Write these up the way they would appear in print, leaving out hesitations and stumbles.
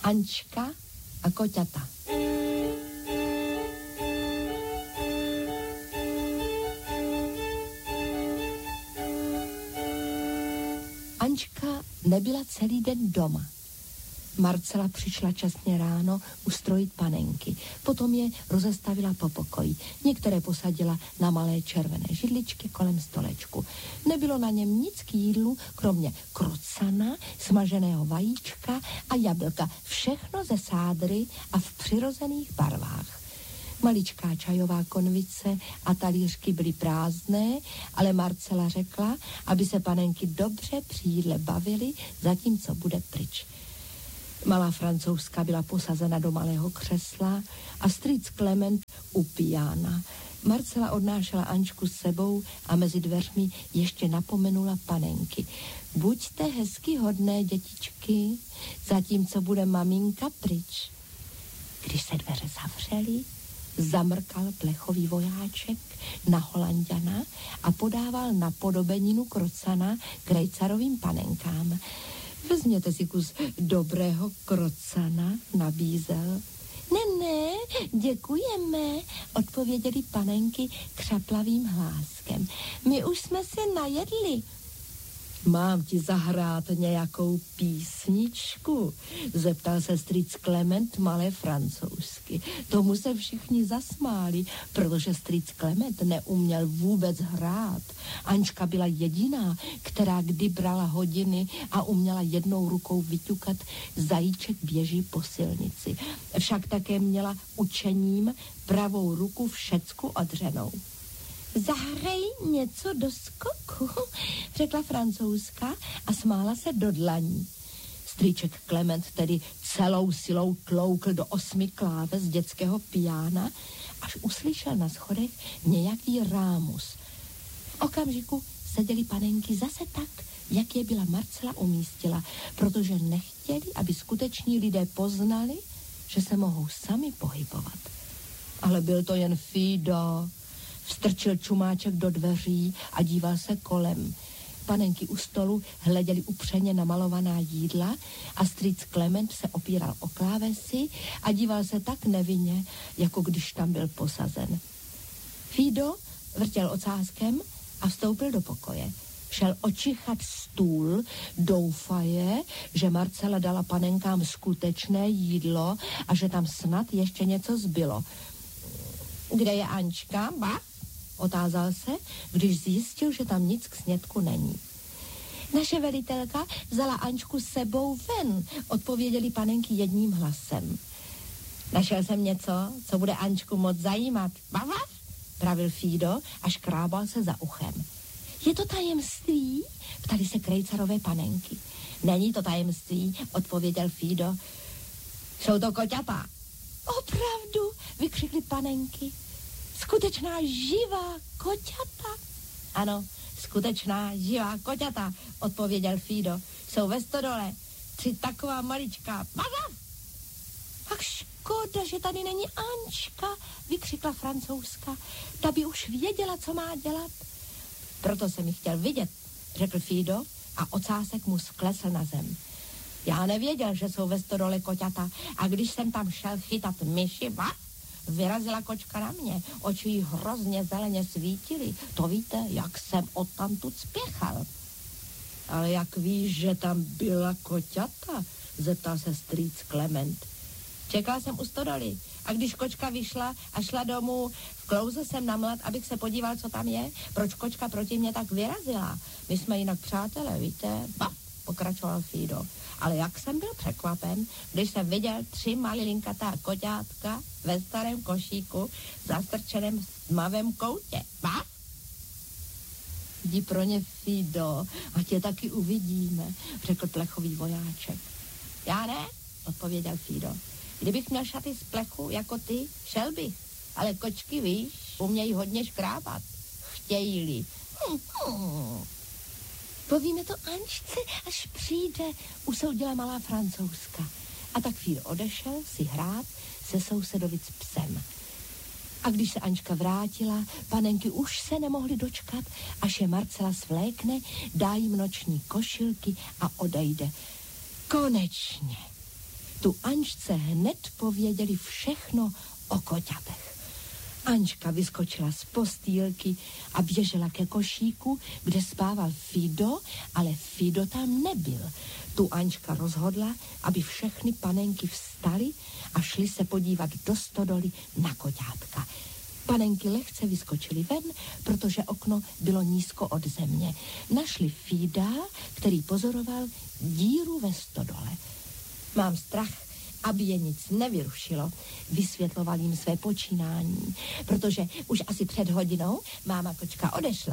Ančka a koťata. Ančka nebyla celý den doma. Marcela přišla časně ráno ustrojit panenky. Potom je rozestavila po pokoji. Některé posadila na malé červené židličky kolem stolečku. Nebylo na něm nic k jídlu, kromě krocana, smaženého vajíčka a jablka. Všechno ze sádry a v přirozených barvách. Maličká čajová konvice a talířky byly prázdné, ale Marcela řekla, aby se panenky dobře při jídle bavily, zatímco bude pryč. Malá Francouzka byla posazena do malého křesla a strýc Klement u piana. Marcela odnášela Ančku s sebou a mezi dveřmi ještě napomenula panenky. Buďte hezky hodné, dětičky, zatímco bude maminka pryč. Když se dveře zavřely, zamrkal plechový vojáček na Holanďana a podával napodobeninu krocana krejcarovým panenkám. Vezměte si kus dobrého krocana, nabízel. Ne, děkujeme, odpověděli panenky křaplavým hláskem. My už jsme se najedli. Mám ti zahrát nějakou písničku? Zeptal se strýc Klement malé Francouzsky. Tomu se všichni zasmáli, protože strýc Klement neuměl vůbec hrát. Ančka byla jediná, která kdy brala hodiny a uměla jednou rukou vyťukat zajíček běží po silnici. Však také měla učením pravou ruku všecku odřenou. Zahraj něco do skoku, řekla Francouzka a smála se do dlaní. Strýček Klement tedy celou silou tloukl do 8 kláves dětského piána, až uslyšel na schodech nějaký rámus. V okamžiku seděly panenky zase tak, jak je byla Marcela umístila, protože nechtěli, aby skuteční lidé poznali, že se mohou sami pohybovat. Ale byl to jen Fido. Vstrčil čumáček do dveří a díval se kolem. Panenky u stolu hleděli upřeně na malovaná jídla a strýc Klement se opíral o klávesy a díval se tak nevinně, jako když tam byl posazen. Fido vrtěl ocáskem a vstoupil do pokoje. Šel očichat stůl, doufaje, že Marcela dala panenkám skutečné jídlo a že tam snad ještě něco zbylo. Kde je Ančka, ba? Otázal se, když zjistil, že tam nic k snědku není. Naše velitelka vzala Ančku s sebou ven, odpověděli panenky jedním hlasem. Našel jsem něco, co bude Ančku moc zajímat. Bava? Pravil Fido a škrábal se za uchem. Je to tajemství? Ptali se krejcarové panenky. Není to tajemství, odpověděl Fido. Jsou to koťata. Opravdu, vykřikly panenky. Skutečná živá koťata? Ano, skutečná živá koťata, odpověděl Fido. Jsou ve stodole 3 taková maličká. Bazav! Ach, škoda, že tady není Ančka, vykřikla Francouzka. Ta by už věděla, co má dělat. Proto jsem ji chtěl vidět, řekl Fido a ocásek mu sklesl na zem. Já nevěděl, že jsou ve stodole koťata a když jsem tam šel chytat myši, vyrazila kočka na mě, oči jí hrozně zeleně svítily. To víte, jak jsem odtamtud spěchal. Ale jak víš, že tam byla koťata? Zeptal se strýc Klement. Čekal jsem u stodoly a když kočka vyšla a šla domů, v klouze jsem na mlad, abych se podíval, co tam je. Proč kočka proti mě tak vyrazila? My jsme jinak přátelé, víte? Pokračoval Fido. Ale jak jsem byl překvapen, když jsem viděl 3 malilinkatá koťátka ve starém košíku zastrčeném v tmavém koutě. Jdi pro ně, Fido, a tě taky uvidíme, řekl plechový vojáček. Já ne, odpověděl Fido. Kdybych měl šaty z plechu jako ty, šel bych. Ale kočky, víš, umějí hodně škrábat. Chtějí-li. Povíme to Ančce, až přijde, usoudila malá Francouzka. A tak Fido odešel si hrát se sousedovic psem. A když se Ančka vrátila, panenky už se nemohly dočkat, až je Marcela svlékne, dá jim noční košilky a odejde. Konečně. Tu Ančce hned pověděli všechno o koťatech. Ančka vyskočila z postýlky a běžela ke košíku, kde spával Fido, ale Fido tam nebyl. Tu Ančka rozhodla, aby všechny panenky vstaly a šly se podívat do stodoly na koťátka. Panenky lehce vyskočily ven, protože okno bylo nízko od země. Našli Fida, který pozoroval díru ve stodole. Mám strach, aby je nic nevyrušilo, vysvětloval jim své počínání, protože už asi před hodinou máma kočka odešla.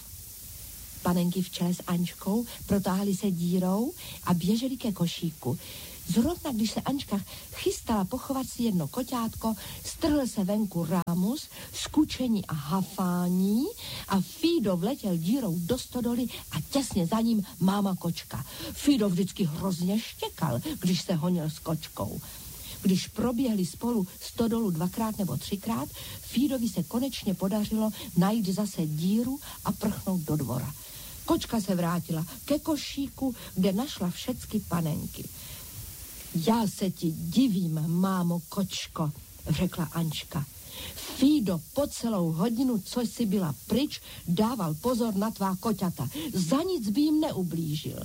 Panenky v čele s Ančkou protáhly se dírou a běželi ke košíku. Zrovna když se Ančka chystala pochovat si jedno koťátko, strhl se venku rámus, skučení a hafání a Fido vletěl dírou do stodoly a těsně za ním máma kočka. Fido vždycky hrozně štěkal, když se honil s kočkou. Když proběhli spolu stodolu 2x nebo 3x, Fidovi se konečně podařilo najít zase díru a prchnout do dvora. Kočka se vrátila ke košíku, kde našla všecky panenky. Já se ti divím, mámo kočko, řekla Ančka. Fido po celou hodinu, co jsi byla pryč, dával pozor na tvá koťata. Za nic by jim neublížil.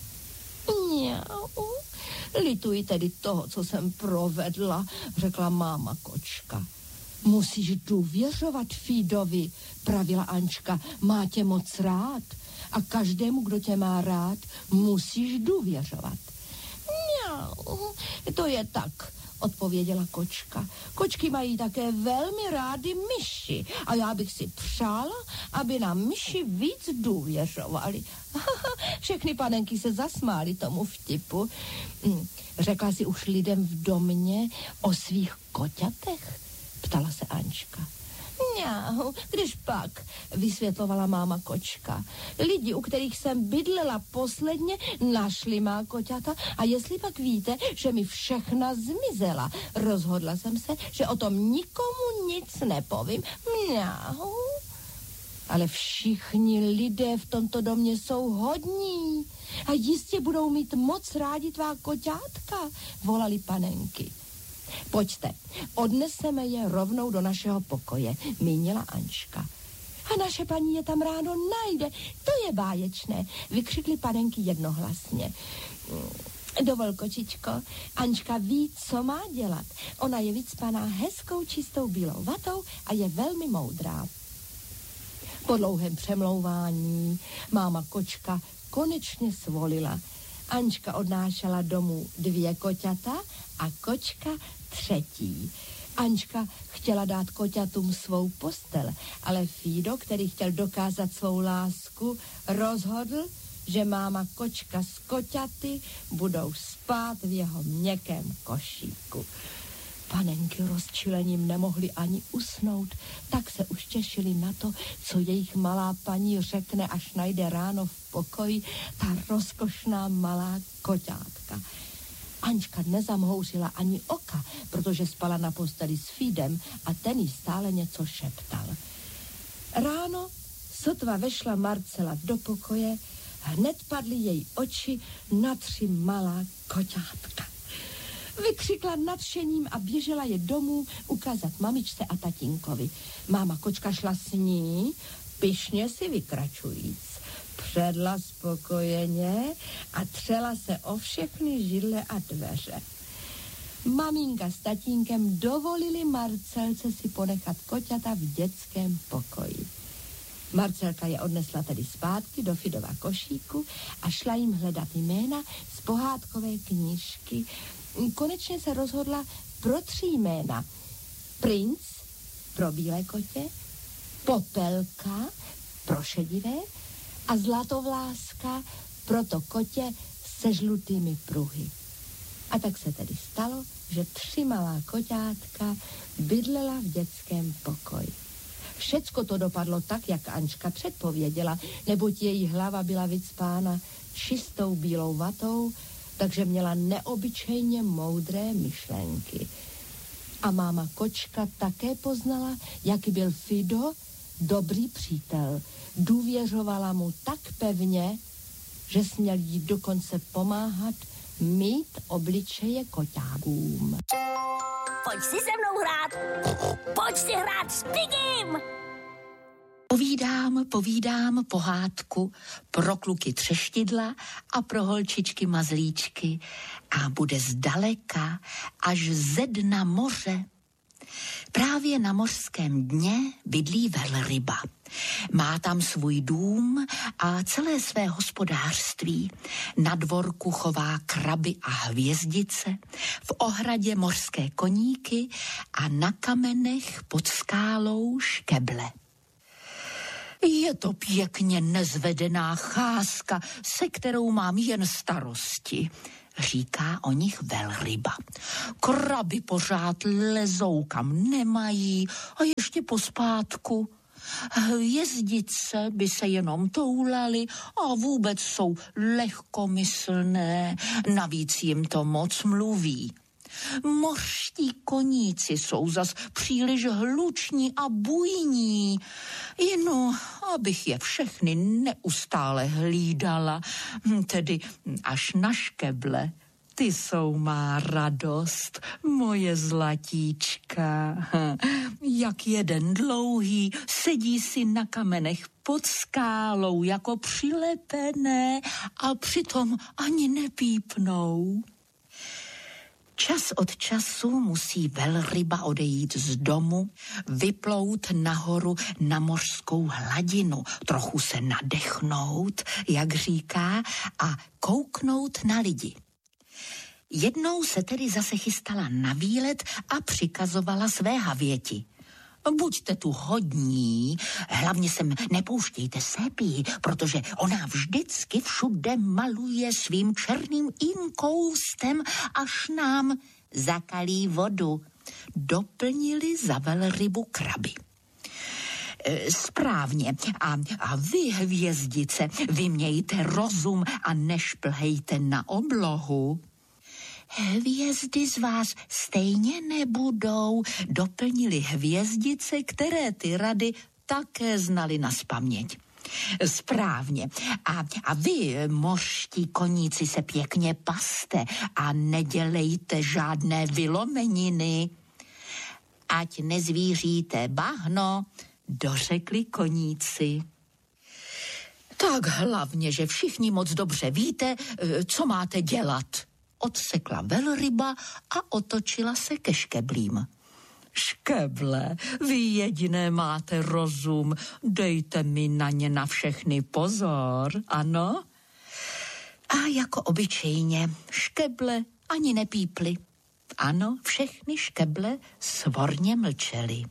Mňau, lituji tedy toho, co jsem provedla, řekla máma kočka. Musíš důvěřovat Fidovi, pravila Ančka, má tě moc rád a každému, kdo tě má rád, musíš důvěřovat. Mňau, to je tak, odpověděla kočka. Kočky mají také velmi rády myši a já bych si přála, aby nám myši víc důvěřovali. Všechny panenky se zasmály tomu vtipu. Řekla si už lidem v domě o svých koťatech? Ptala se Ančka. Mňau, když pak, vysvětlovala máma kočka. Lidi, u kterých jsem bydlela posledně, našli má koťata a jestli pak víte, že mi všechna zmizela, rozhodla jsem se, že o tom nikomu nic nepovím. Mňau. Ale všichni lidé v tomto domě jsou hodní a jistě budou mít moc rádi tvá koťátka, volali panenky. Pojďte, odneseme je rovnou do našeho pokoje, mínila Ančka. A naše paní je tam ráno najde, to je báječné, vykřikly panenky jednohlasně. Dovol, kočičko, Ančka ví, co má dělat. Ona je vycpaná hezkou čistou bílou vatou a je velmi moudrá. Po dlouhém přemlouvání máma kočka konečně svolila. Ančka odnášela domů 2 koťata a kočka 3. Ančka chtěla dát koťatům svou postel, ale Fido, který chtěl dokázat svou lásku, rozhodl, že máma kočka s koťaty budou spát v jeho měkkém košíku. Panenky rozčilením nemohly ani usnout, tak se už těšili na to, co jejich malá paní řekne, až najde ráno v pokoji ta rozkošná malá koťátka. Ančka nezamhouřila ani oka, protože spala na posteli s Fidem a ten jí stále něco šeptal. Ráno, sotva vešla Marcela do pokoje, hned padly její oči na 3 malá koťátka. Vykřikla nadšením a běžela je domů ukázat mamičce a tatínkovi. Máma kočka šla s ní, pyšně si vykračujíc. Předla spokojeně a třela se o všechny židle a dveře. Maminka s tatínkem dovolili Marcelce si ponechat koťata v dětském pokoji. Marcelka je odnesla tedy zpátky do Fidova košíku a šla jim hledat jména z pohádkové knížky. Konečně se rozhodla pro 3 jména. Princ pro bílé kotě, Popelka pro šedivé a Zlatovláska pro to kotě se žlutými pruhy. A tak se tedy stalo, že 3 malá koťátka bydlela v dětském pokoji. Všecko to dopadlo tak, jak Ančka předpověděla, neboť její hlava byla vycpána čistou bílou vatou, takže měla neobyčejně moudré myšlenky. A máma kočka také poznala, jaký byl Fido dobrý přítel. Důvěřovala mu tak pevně, že směl jí dokonce pomáhat mít obličeje koťákům. Pojď si se mnou hrát. Pojď si hrát s Pigim. Povídám pohádku pro kluky třeštidla a pro holčičky mazlíčky a bude zdaleka až ze dna moře. Právě na mořském dně bydlí velryba. Má tam svůj dům a celé své hospodářství. Na dvorku chová kraby a hvězdice, v ohradě mořské koníky a na kamenech pod skálou škeble. Je to pěkně nezvedená cházka, se kterou mám jen starosti, říká o nich velryba. Kraby pořád lezou, kam nemají a ještě pospátku. Hvězdice by se jenom toulaly a vůbec jsou lehkomyslné, navíc jim to moc mluví. Mořští koníci jsou zas příliš hluční a bujní. Jenom abych je všechny neustále hlídala, tedy až na škeble. Ty jsou má radost, moje zlatíčka. Jak jeden dlouhý sedí si na kamenech pod skálou jako přilepené a přitom ani nepípnou. Čas od času musí velryba odejít z domu, vyplout nahoru na mořskou hladinu, trochu se nadechnout, jak říká, a kouknout na lidi. Jednou se tedy zase chystala na výlet a přikazovala své havěti. Buďte tu hodní, hlavně sem nepouštějte Sepii, protože ona vždycky všude maluje svým černým inkoustem, až nám zakalí vodu. Doplnili za velrybu kraby. Správně. A vy, hvězdice, vy mějte rozum a nešplhejte na oblohu. Hvězdy z vás stejně nebudou, doplnili hvězdice, které ty rady také znali nazpaměť. Správně. A vy, mořští koníci, se pěkně paste a nedělejte žádné vylomeniny. Ať nezvíříte bahno, dořekli koníci. Tak hlavně, že všichni moc dobře víte, co máte dělat. Odsekla velryba a otočila se ke škeblím. Škeble, vy jediné máte rozum, dejte mi na ně na všechny pozor, ano? A jako obyčejně, škeble ani nepíply. Ano, všechny škeble svorně mlčely.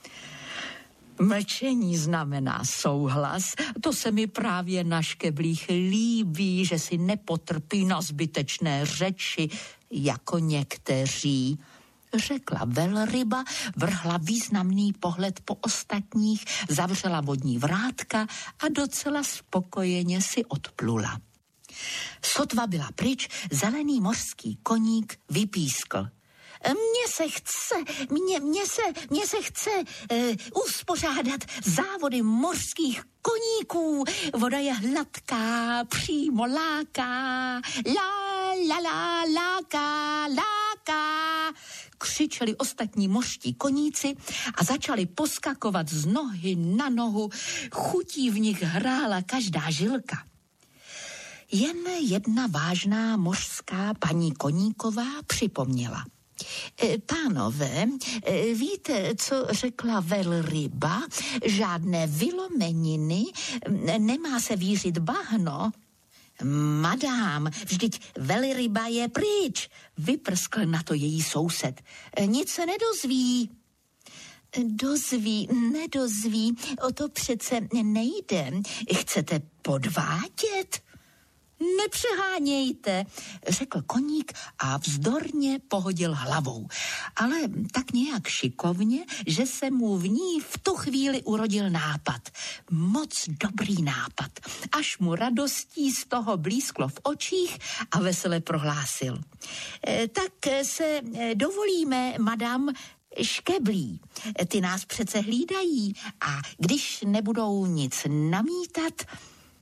Mlčení znamená souhlas, to se mi právě na škeblích líbí, že si nepotrpí na zbytečné řeči, jako někteří. Řekla velryba, vrhla významný pohled po ostatních, zavřela vodní vrátka a docela spokojeně si odplula. Sotva byla pryč, zelený mořský koník vypískl. Mně se chce uspořádat závody mořských koníků. Voda je hladká, přímo láká, láká. Křičeli ostatní mořští koníci a začali poskakovat z nohy na nohu. Chutí v nich hrála každá žilka. Jen jedna vážná mořská paní Koníková připomněla. Pánové, víte, co řekla velryba? Žádné vylomeniny, nemá se vířit bahno. Madám, vždyť velryba je pryč, vyprskl na to její soused. Nic se nedozví. Nedozví, o to přece nejde. Chcete podvádět? Nepřehánějte, řekl koník a vzdorně pohodil hlavou. Ale tak nějak šikovně, že se mu v ní v tu chvíli urodil nápad. Moc dobrý nápad. Až mu radostí z toho blísklo v očích a vesele prohlásil. Tak se dovolíme, madam, škeblí. Ty nás přece hlídají a když nebudou nic namítat,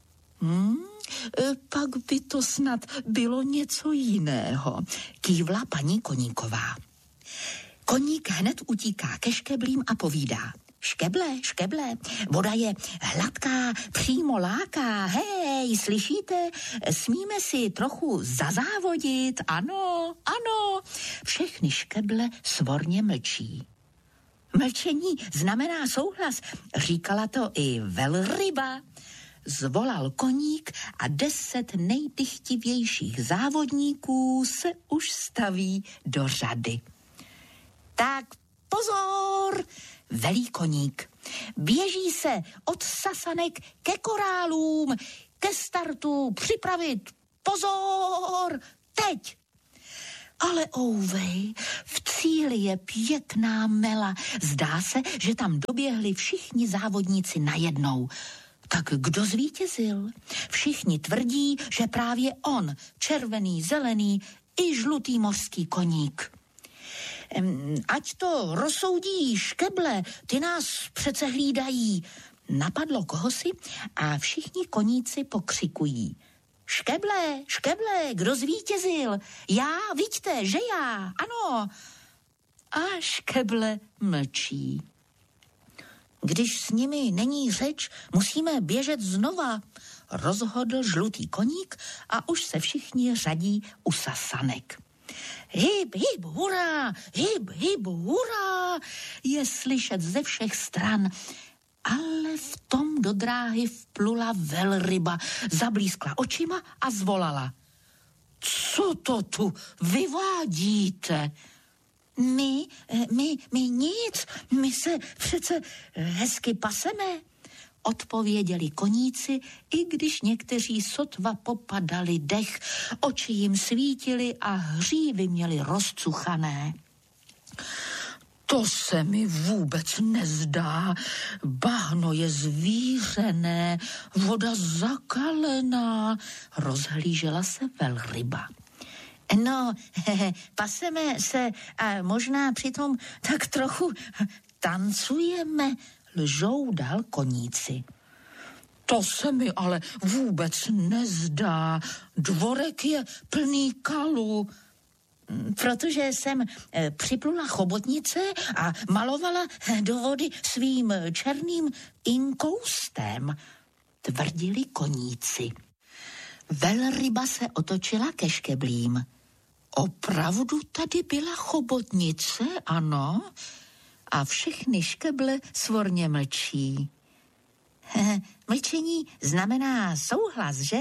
Pak by to snad bylo něco jiného, kývla paní Koníková. Koník hned utíká ke škeblím a povídá. Škeble, voda je hladká, přímo láká, hej, slyšíte, smíme si trochu zazávodit, ano, všechny škeble svorně mlčí. Mlčení znamená souhlas, říkala to i velryba. Zvolal Koník a 10 nejdychtivějších závodníků se už staví do řady. Tak pozor, velí Koník. Běží se od sasanek ke korálům, ke startu připravit. Pozor, teď! Ale ouvej, v cíli je pěkná mela. Zdá se, že tam doběhli všichni závodníci najednou. Tak kdo zvítězil? Všichni tvrdí, že právě on, červený, zelený i žlutý mořský koník. Ať to rozsoudí škeble, ty nás přece hlídají. Napadlo kohosi a všichni koníci pokřikují. Škeble, kdo zvítězil? Já, vidíte, že já, ano. A škeble mlčí. Když s nimi není řeč, musíme běžet znova, rozhodl žlutý koník a už se všichni řadí u sasanek. Hyb, hurá, je slyšet ze všech stran. Ale v tom do dráhy vplula velryba, zablískla očima a zvolala. Co to tu vyvádíte? My nic, my se přece hezky paseme, odpověděli koníci, i když někteří sotva popadali dech, oči jim svítily a hřívy měli rozcuchané. To se mi vůbec nezdá. Bahno je zvířené, voda zakalená, rozhlížela se velryba. No, paseme se a možná přitom tak trochu tancujeme, lžou dál koníci. To se mi ale vůbec nezdá. Dvorek je plný kalu. Protože jsem připlula chobotnice a malovala do vody svým černým inkoustem, tvrdili koníci. Velryba se otočila ke škeblím. Opravdu tady byla chobotnice, ano? A všechny škeble svorně mlčí. Mlčení znamená souhlas, že?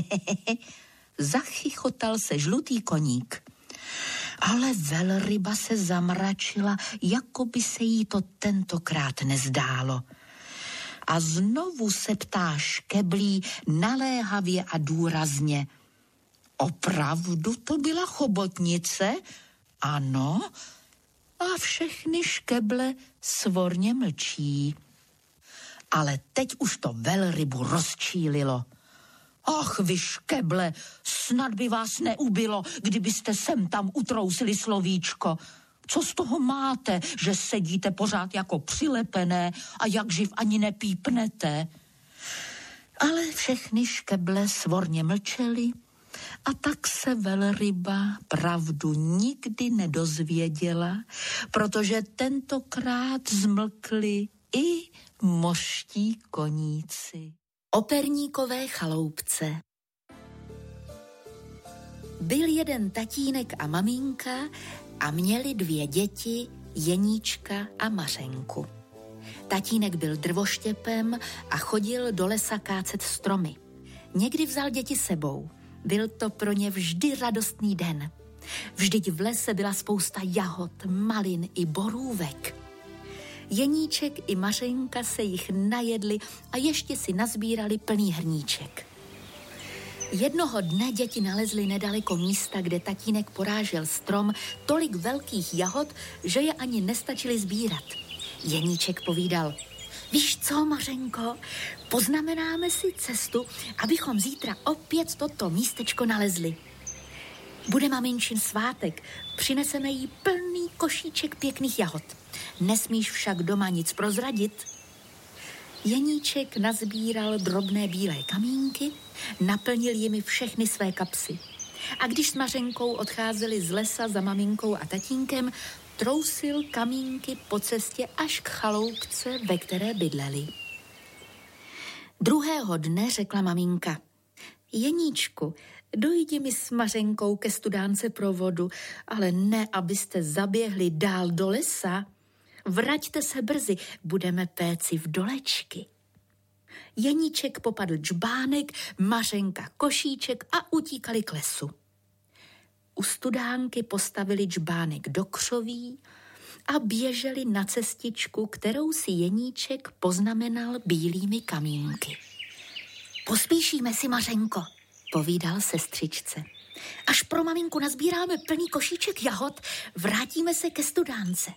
Zachychotal se žlutý koník. Ale velryba se zamračila, jako by se jí to tentokrát nezdálo. A znovu se ptá škeblí naléhavě a důrazně. Opravdu to byla chobotnice? Ano. A všechny škeble svorně mlčí. Ale teď už to velrybu rozčílilo. Ach, vy škeble, snad by vás neubylo, kdybyste sem tam utrousili slovíčko. Co z toho máte, že sedíte pořád jako přilepené a jak živ ani nepípnete? Ale všechny škeble svorně mlčely a tak se velryba pravdu nikdy nedozvěděla, protože tentokrát zmlkli i mořští koníci. O perníkové chaloupce. Byl jeden tatínek a maminka a měli 2 děti, Jeníčka a Mařenku. Tatínek byl drvoštěpem a chodil do lesa kácet stromy. Někdy vzal děti sebou. Byl to pro ně vždy radostný den. Vždyť v lese byla spousta jahod, malin i borůvek. Jeníček i Mařenka se jich najedli a ještě si nazbírali plný hrníček. Jednoho dne děti nalezly nedaleko místa, kde tatínek porážel strom, tolik velkých jahod, že je ani nestačili sbírat. Jeníček povídal, víš co, Mařenko, poznamenáme si cestu, abychom zítra opět toto místečko nalezli. Bude maminčin svátek, přineseme jí plný košíček pěkných jahod. Nesmíš však doma nic prozradit. Jeníček nazbíral drobné bílé kamínky, naplnil jimi všechny své kapsy. A když s Mařenkou odcházeli z lesa za maminkou a tatínkem, trousil kamínky po cestě až k chaloupce, ve které bydleli. Druhého dne řekla maminka: Jeníčku, dojdi mi s Mařenkou ke studánce pro vodu, ale ne, abyste zaběhli dál do lesa. Vraťte se brzy, budeme péci v dolečky. Jeníček popadl džbánek, Mařenka košíček a utíkali k lesu. U studánky postavili džbánek do křoví a běželi na cestičku, kterou si Jeníček poznamenal bílými kamínky. Pospíšíme si, Mařenko, povídal sestřičce. Až pro maminku nazbíráme plný košíček jahod, vrátíme se ke studánce.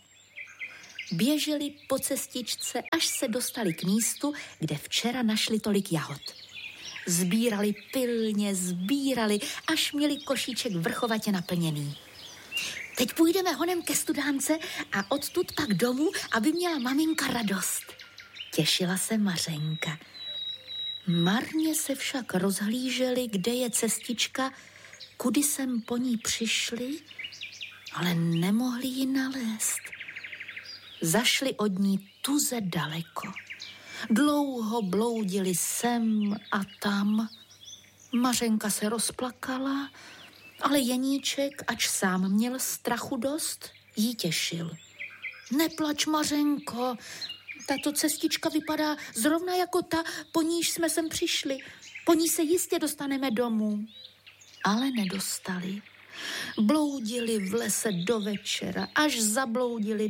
Běželi po cestičce, až se dostali k místu, kde včera našli tolik jahod. Sbírali pilně, až měli košíček vrchovatě naplněný. Teď půjdeme honem ke studánce a odtud pak domů, aby měla maminka radost. Těšila se Mařenka. Marně se však rozhlíželi, kde je cestička, kudy sem po ní přišli, ale nemohli ji nalézt. Zašli od ní tuze daleko. Dlouho bloudili sem a tam. Mařenka se rozplakala, ale Jeníček, ač sám měl strachu dost, jí těšil. Neplač, Mařenko, tato cestička vypadá zrovna jako ta, po níž jsme sem přišli. Po ní se jistě dostaneme domů. Ale nedostali. Bloudili v lese do večera, až zabloudili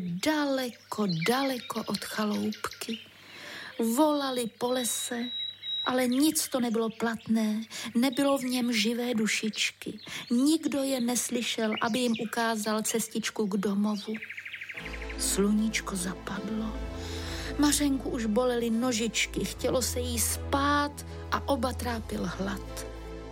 daleko od chaloupky. Volali po lese, ale nic to nebylo platné, nebylo v něm živé dušičky. Nikdo je neslyšel, aby jim ukázal cestičku k domovu. Sluníčko zapadlo. Mařenku už bolely nožičky, chtělo se jí spát a oba trápil hlad.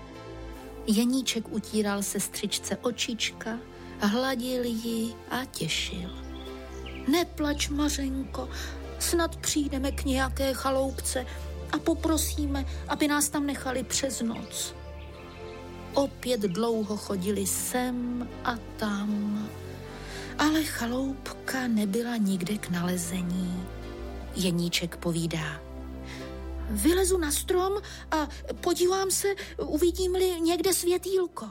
Jeníček utíral sestřičce očička, hladil ji a těšil. Neplač, Mařenko, snad přijdeme k nějaké chaloupce a poprosíme, aby nás tam nechali přes noc. Opět dlouho chodili sem a tam, ale chaloupka nebyla nikde k nalezení. Jeníček povídá: Vylezu na strom a podívám se, uvidím-li někde světýlko.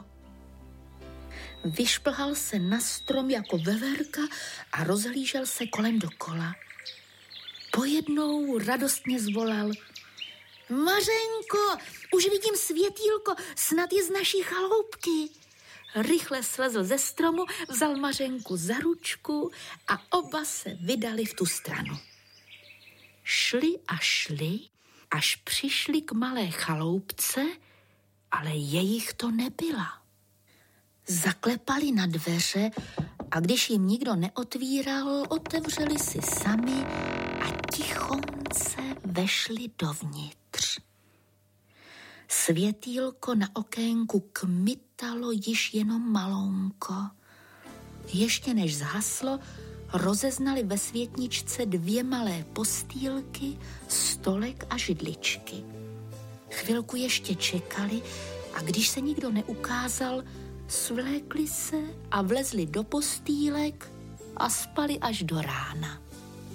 Vyšplhal se na strom jako veverka a rozhlížel se kolem dokola. Pojednou radostně zvolal: Mařenko, už vidím světýlko, snad je z naší chaloupky. Rychle slezl ze stromu, vzal Mařenku za ručku a oba se vydali v tu stranu. Šli a šli, až přišli k malé chaloupce, ale jejich to nebyla. Zaklepali na dveře a když jim nikdo neotvíral, otevřeli si sami a tichonce vešli dovnitř. Světýlko na okénku kmitalo již jenom malounko. Ještě než zhaslo, rozeznali ve světničce 2 malé postýlky, stolek a židličky. Chvilku ještě čekali a když se nikdo neukázal, svlékli se a vlezli do postýlek a spali až do rána.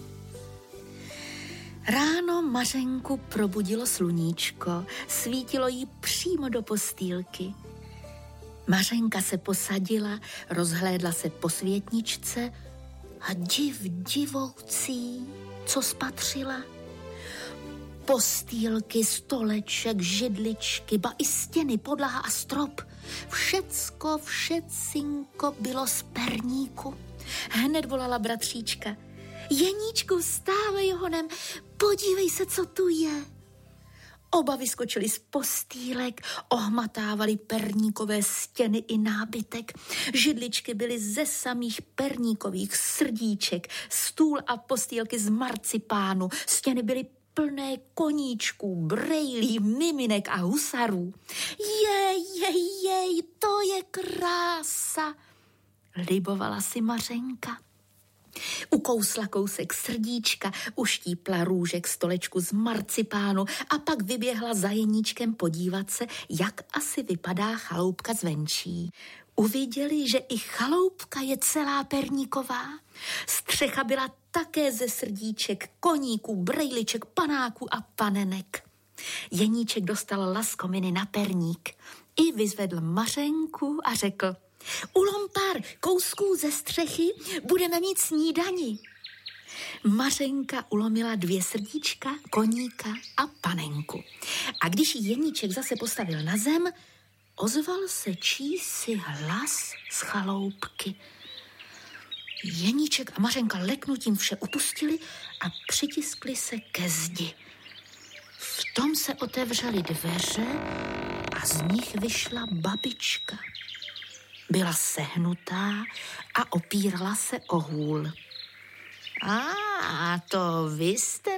Ráno Mařenku probudilo sluníčko, svítilo jí přímo do postýlky. Mařenka se posadila, rozhlédla se po světničce a divoucí, co spatřila. Postýlky, stoleček, židličky, ba i stěny, podlaha a strop. Všecinko bylo z perníku. Hned volala bratříčka: Jeníčku, vstávej honem, podívej se, co tu je. Oba vyskočili z postýlek, ohmatávali perníkové stěny i nábytek. Židličky byly ze samých perníkových srdíček, stůl a postýlky z marcipánu, stěny byly plné koníčků, brejlí, miminek a husarů. Jej, to je krása, libovala si Mařenka. Ukousla kousek srdíčka, uštípla růžek stolečku z marcipánu a pak vyběhla za Jeníčkem podívat se, jak asi vypadá chaloupka zvenčí. Uviděli, že i chaloupka je celá perníková. Střecha byla také ze srdíček, koníků, brejliček, panáků a panenek. Jeníček dostal laskominy na perník. I vyzvedl Mařenku a řekl: ulom pár kousků ze střechy, budeme mít snídani. Mařenka ulomila 2 srdíčka, koníka a panenku. A když ji Jeníček zase postavil na zem, ozval se čísi hlas z chaloupky. Jeníček a Mařenka leknutím vše upustili a přitiskli se ke zdi. V tom se otevřely dveře a z nich vyšla babička. Byla sehnutá a opírala se o hůl. A to vy jste,